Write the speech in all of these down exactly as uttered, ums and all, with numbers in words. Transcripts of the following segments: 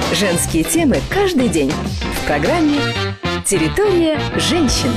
Женские темы каждый день в программе «Территория женщин».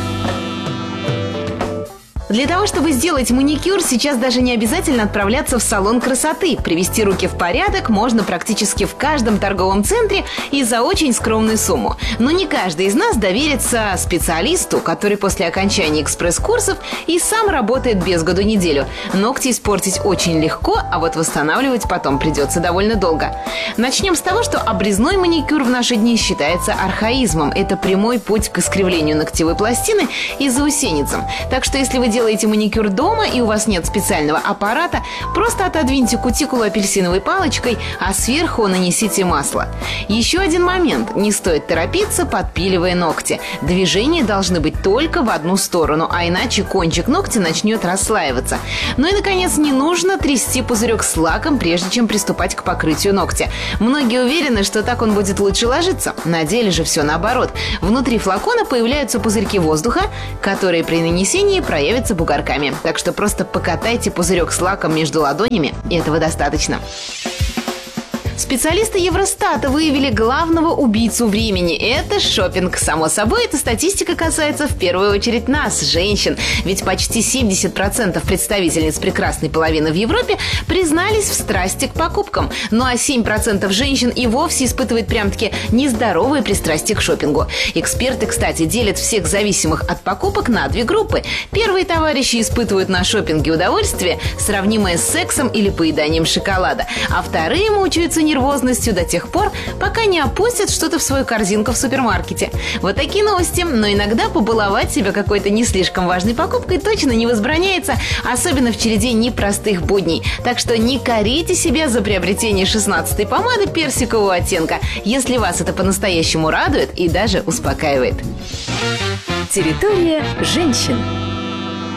Для того, чтобы сделать маникюр, сейчас даже не обязательно отправляться в салон красоты. Привести руки в порядок можно практически в каждом торговом центре и за очень скромную сумму. Но не каждый из нас доверится специалисту, который после окончания экспресс-курсов и сам работает без году неделю. Ногти испортить очень легко, а вот восстанавливать потом придется довольно долго. Начнем с того, что обрезной маникюр в наши дни считается архаизмом. Это прямой путь к искривлению ногтевой пластины и заусеницам. Так что если вы делаете Делаете маникюр дома и у вас нет специального аппарата, просто отодвиньте кутикулу апельсиновой палочкой, а сверху нанесите масло. Еще один момент. Не стоит торопиться, подпиливая ногти. Движения должны быть только в одну сторону, а иначе кончик ногтя начнет расслаиваться. Ну и, наконец, не нужно трясти пузырек с лаком, прежде чем приступать к покрытию ногтя. Многие уверены, что так он будет лучше ложиться. На деле же все наоборот. Внутри флакона появляются пузырьки воздуха, которые при нанесении проявятся бугорками. Так что просто покатайте пузырек с лаком между ладонями, и этого достаточно. Специалисты Евростата выявили главного убийцу времени. Это шопинг. Само собой, эта статистика касается в первую очередь нас, женщин. Ведь почти семьдесят процентов представительниц прекрасной половины в Европе признались в страсти к покупкам. Ну а семь процентов женщин и вовсе испытывает прям-таки нездоровое пристрастие к шопингу. Эксперты, кстати, делят всех зависимых от покупок на две группы. Первые товарищи испытывают на шопинге удовольствие, сравнимое с сексом или поеданием шоколада. А вторые мучаются нервозностью до тех пор, пока не опустят что-то в свою корзинку в супермаркете. Вот такие новости. Но иногда побаловать себя какой-то не слишком важной покупкой точно не возбраняется, особенно в череде непростых будней. Так что не корите себя за приобретение шестнадцатой помады персикового оттенка, если вас это по-настоящему радует и даже успокаивает. Территория женщин.